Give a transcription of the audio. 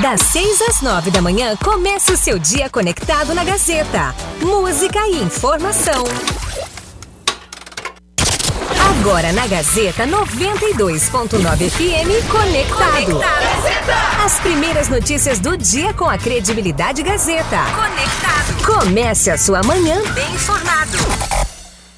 Das 6 às 9 da manhã, começa o seu dia conectado na Gazeta. Música e informação. Agora na Gazeta 92.9 FM Conectado. As primeiras notícias do dia com a credibilidade Gazeta. Conectado. Comece a sua manhã bem informado.